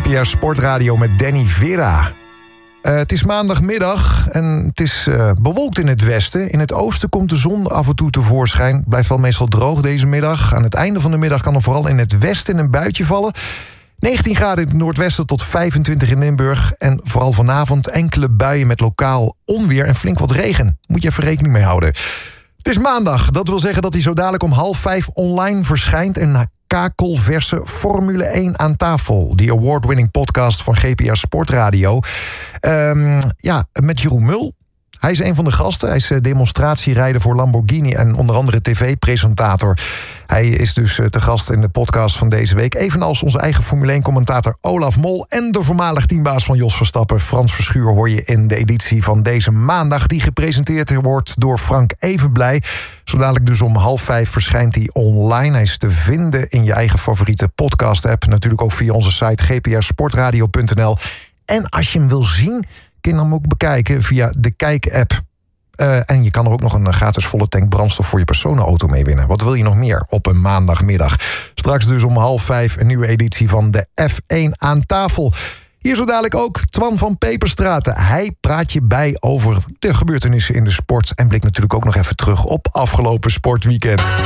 GPR Sportradio met Danny Vera. Het is maandagmiddag en het is bewolkt in het westen. In het oosten komt de zon af en toe tevoorschijn. Blijft wel meestal droog deze middag. Aan het einde van de middag kan er vooral in het westen een buitje vallen. 19 graden in het noordwesten tot 25 in Limburg. En vooral vanavond enkele buien met lokaal onweer en flink wat regen. Moet je even rekening mee houden. Het is maandag. Dat wil zeggen dat hij zo dadelijk om 4:30 online verschijnt. Een kakelverse Formule 1 aan tafel. Die award-winning podcast van GPR Sportradio. Met Jeroen Mul. Hij is een van de gasten. Hij is demonstratierijder voor Lamborghini en onder andere tv-presentator. Hij is dus te gast in de podcast van deze week. Evenals onze eigen Formule 1-commentator Olaf Mol en de voormalig teambaas van Jos Verstappen, Frans Verschuur, hoor je in de editie van deze maandag, die gepresenteerd wordt door Frank Evenblij. Zo dadelijk dus om 4:30 verschijnt hij online. Hij is te vinden in je eigen favoriete podcast-app. Natuurlijk ook via onze site gprsportradio.nl. En als je hem wil zien, kun je hem ook bekijken via de Kijk-app. En je kan er ook nog een gratis volle tank brandstof voor je personenauto mee winnen. Wat wil je nog meer op een maandagmiddag? Straks dus om 4:30 een nieuwe editie van de F1 aan tafel. Hier zo dadelijk ook Twan van Peperstraten. Hij praat je bij over de gebeurtenissen in de sport en blikt natuurlijk ook nog even terug op afgelopen sportweekend.